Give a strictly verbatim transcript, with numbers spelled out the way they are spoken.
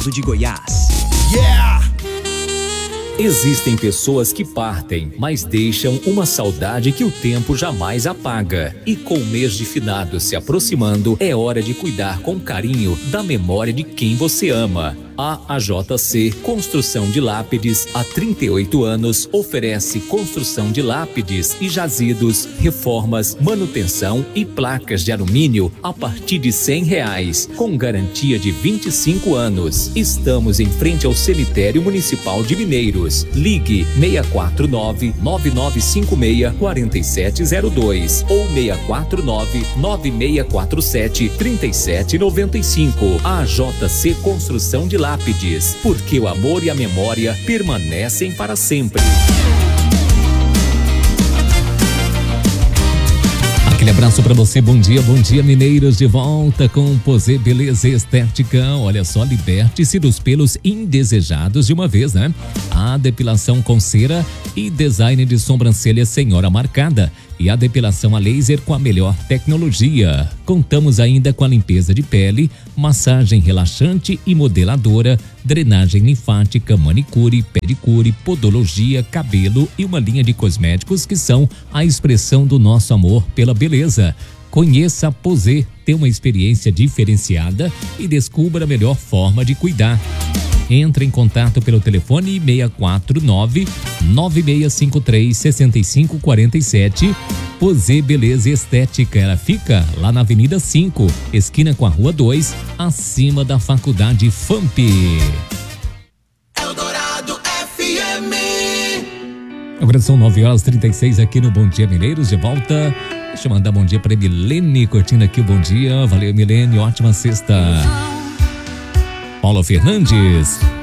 estado de Goiás. Yeah! Existem pessoas que partem, mas deixam uma saudade que o tempo jamais apaga. E com o mês de finados se aproximando, é hora de cuidar com carinho da memória de quem você ama. A A J C Construção de Lápides, há trinta e oito anos, oferece construção de lápides e jazidos, reformas, manutenção e placas de alumínio a partir de cem reais, com garantia de vinte e cinco anos. Estamos em frente ao Cemitério Municipal de Mineiros. Ligue seis quatro nove, nove nove cinco seis, quatro sete zero dois ou seis quatro nove, nove seis quatro sete, três sete nove cinco. A A J C Construção de Lápides, porque o amor e a memória permanecem para sempre. Aquele abraço para você, bom dia, bom dia mineiros, de volta com Posê Beleza Estética. Olha só, liberte-se dos pelos indesejados de uma vez, né? A depilação com cera e design de sobrancelha sem hora marcada e a depilação a laser com a melhor tecnologia. Contamos ainda com a limpeza de pele, massagem relaxante e modeladora, drenagem linfática, manicure, pedicure, podologia, cabelo e uma linha de cosméticos que são a expressão do nosso amor pela beleza. Conheça a Posê, tenha uma experiência diferenciada e descubra a melhor forma de cuidar. Entre em contato pelo telefone seis quatro nove, nove seis cinco três, seis cinco quatro sete. Posê Beleza Estética, ela fica lá na Avenida cinco, esquina com a Rua dois, acima da Faculdade F A M P. Eldorado F M. Agora são nove horas e trinta e seis aqui no Bom Dia Mineiros, de volta. Deixa eu mandar bom dia para Milene, curtindo aqui o bom dia. Valeu, Milene, ótima sexta. Paulo Fernandes,